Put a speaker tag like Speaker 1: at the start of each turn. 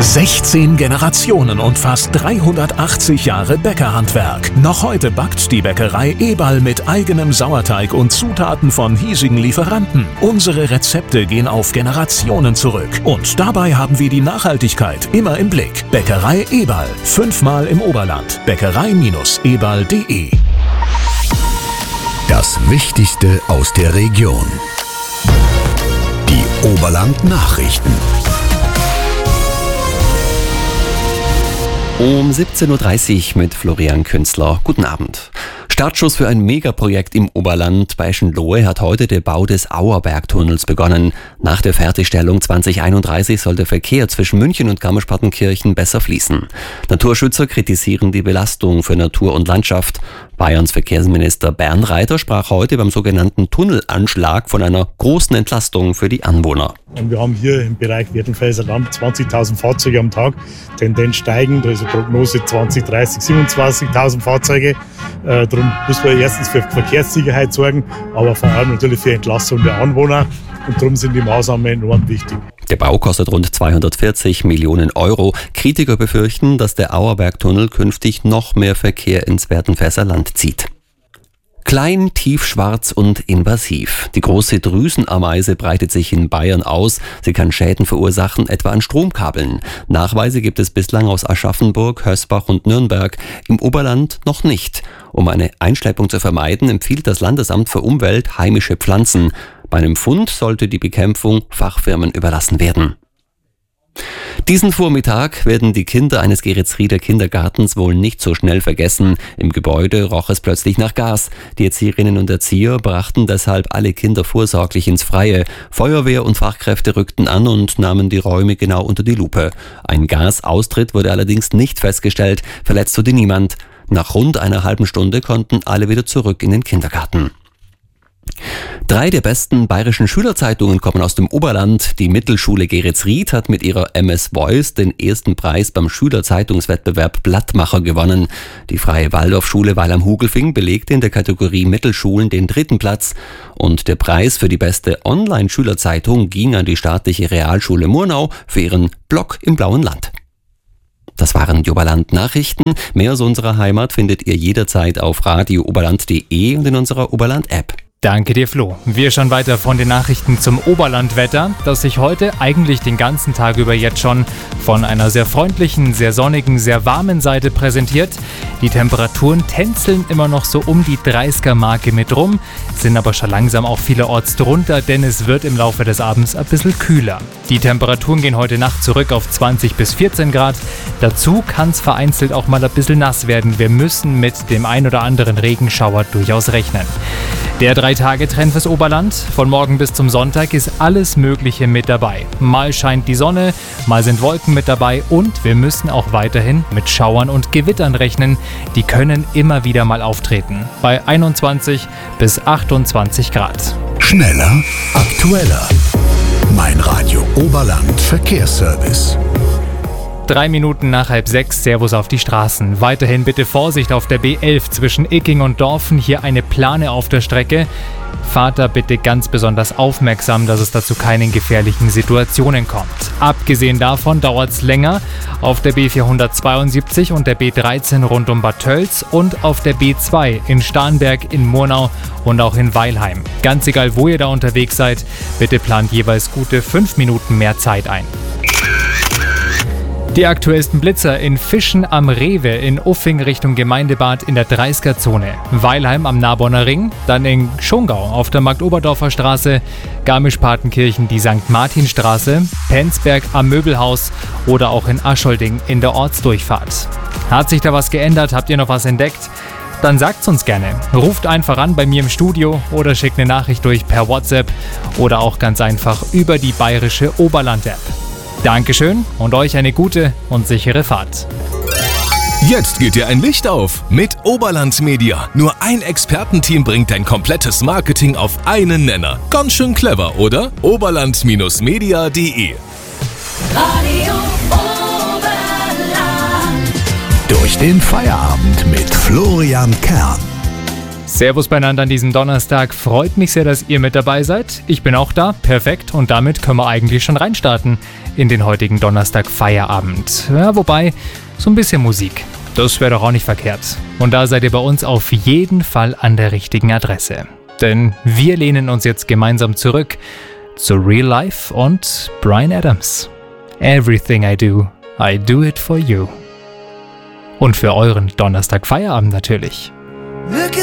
Speaker 1: 16 Generationen und fast 380 Jahre Bäckerhandwerk. Noch heute backt die Bäckerei Eberl mit eigenem Sauerteig und Zutaten von hiesigen Lieferanten. Unsere Rezepte gehen auf Generationen zurück. Und dabei haben wir die Nachhaltigkeit immer im Blick. Bäckerei Eberl. 5-mal im Oberland. Bäckerei-eberl.de.
Speaker 2: Das Wichtigste aus der Region. Die Oberland-Nachrichten.
Speaker 3: Um 17.30 Uhr mit Florian Künzler. Guten Abend. Startschuss für ein Megaprojekt im Oberland. Bei Eschenlohe hat heute der Bau des Auerbergtunnels begonnen. Nach der Fertigstellung 2031 soll der Verkehr zwischen München und Garmisch-Partenkirchen besser fließen. Naturschützer kritisieren die Belastung für Natur und Landschaft. Bayerns Verkehrsminister Bernd Reiter sprach heute beim sogenannten Tunnelanschlag von einer großen Entlastung für die Anwohner.
Speaker 4: Und wir haben hier im Bereich Werdenfelser Land 20.000 Fahrzeuge am Tag, Tendenz steigend, also Prognose 2030 27.000 Fahrzeuge. Darum muss man erstens für Verkehrssicherheit sorgen, aber vor allem natürlich für Entlastung der Anwohner. Und darum sind die Maßnahmen enorm wichtig. Der Bau kostet rund 240 Millionen Euro. Kritiker befürchten, dass der Auerbergtunnel künftig noch mehr Verkehr ins Werdenfelser Land zieht. Klein, tiefschwarz und invasiv. Die große Drüsenameise breitet sich in Bayern aus. Sie kann Schäden verursachen, etwa an Stromkabeln. Nachweise gibt es bislang aus Aschaffenburg, Hösbach und Nürnberg. Im Oberland noch nicht. Um eine Einschleppung zu vermeiden, empfiehlt das Landesamt für Umwelt heimische Pflanzen. Bei einem Fund sollte die Bekämpfung Fachfirmen überlassen werden. Diesen Vormittag werden die Kinder eines Geretsrieder Kindergartens wohl nicht so schnell vergessen. Im Gebäude roch es plötzlich nach Gas. Die Erzieherinnen und Erzieher brachten deshalb alle Kinder vorsorglich ins Freie. Feuerwehr und Fachkräfte rückten an und nahmen die Räume genau unter die Lupe. Ein Gasaustritt wurde allerdings nicht festgestellt, verletzt wurde niemand. Nach rund einer halben Stunde konnten alle wieder zurück in den Kindergarten. 3 der besten bayerischen Schülerzeitungen kommen aus dem Oberland. Die Mittelschule Geretsried hat mit ihrer MS Voice den ersten Preis beim Schülerzeitungswettbewerb Blattmacher gewonnen. Die Freie Waldorfschule Weil am Hugelfing belegte in der Kategorie Mittelschulen den 3. Platz. Und der Preis für die beste Online-Schülerzeitung ging an die staatliche Realschule Murnau für ihren Blog im Blauen Land. Das waren die Oberland-Nachrichten. Mehr aus unserer Heimat findet ihr jederzeit auf radiooberland.de und in unserer Oberland-App.
Speaker 5: Danke dir, Flo. Wir schauen weiter von den Nachrichten zum Oberlandwetter, das sich heute eigentlich den ganzen Tag über jetzt schon von einer sehr freundlichen, sehr sonnigen, sehr warmen Seite präsentiert. Die Temperaturen tänzeln immer noch so um die 30er-Marke mit rum, sind aber schon langsam auch vielerorts drunter, denn es wird im Laufe des Abends ein bisschen kühler. Die Temperaturen gehen heute Nacht zurück auf 20 bis 14 Grad. Dazu kann es vereinzelt auch mal ein bisschen nass werden. Wir müssen mit dem ein oder anderen Regenschauer durchaus rechnen. Der 3-Tage-Trend fürs Oberland. Von morgen bis zum Sonntag ist alles Mögliche mit dabei. Mal scheint die Sonne, mal sind Wolken mit dabei und wir müssen auch weiterhin mit Schauern und Gewittern rechnen. Die können immer wieder mal auftreten. Bei 21 bis 28 Grad.
Speaker 2: Schneller, aktueller. Mein Radio Oberland Verkehrsservice.
Speaker 5: 3 Minuten nach 5:30, Servus auf die Straßen. Weiterhin bitte Vorsicht auf der B11 zwischen Icking und Dorfen. Hier eine Plane auf der Strecke. Fahrt da bitte ganz besonders aufmerksam, dass es da zu keinen gefährlichen Situationen kommt. Abgesehen davon dauert es länger auf der B472 und der B13 rund um Bad Tölz und auf der B2 in Starnberg, in Murnau und auch in Weilheim. Ganz egal, wo ihr da unterwegs seid, bitte plant jeweils gute 5 Minuten mehr Zeit ein. Die aktuellsten Blitzer in Fischen am Rewe, in Uffing Richtung Gemeindebad in der 30er-Zone, Weilheim am Narbonner Ring, dann in Schongau auf der Marktoberdorfer Straße, Garmisch-Partenkirchen die St. Martinstraße, Penzberg am Möbelhaus oder auch in Aschholding in der Ortsdurchfahrt. Hat sich da was geändert? Habt ihr noch was entdeckt? Dann sagt's uns gerne. Ruft einfach an bei mir im Studio oder schickt eine Nachricht durch per WhatsApp oder auch ganz einfach über die bayerische Oberland-App. Dankeschön und euch eine gute und sichere Fahrt.
Speaker 6: Jetzt geht dir ein Licht auf mit Oberland Media. Nur ein Expertenteam bringt dein komplettes Marketing auf einen Nenner. Ganz schön clever, oder? Oberland-media.de.
Speaker 7: Radio Oberland.
Speaker 2: Durch den Feierabend mit Florian Kern.
Speaker 5: Servus beieinander an diesem Donnerstag. Freut mich sehr, dass ihr mit dabei seid. Ich bin auch da. Perfekt. Und damit können wir eigentlich schon reinstarten in den heutigen Donnerstag Feierabend. Ja, wobei, so ein bisschen Musik. Das wäre doch auch nicht verkehrt. Und da seid ihr bei uns auf jeden Fall an der richtigen Adresse. Denn wir lehnen uns jetzt gemeinsam zurück zu Real Life und Bryan Adams. Everything I do it for you. Und für euren Donnerstag Feierabend natürlich.
Speaker 8: Look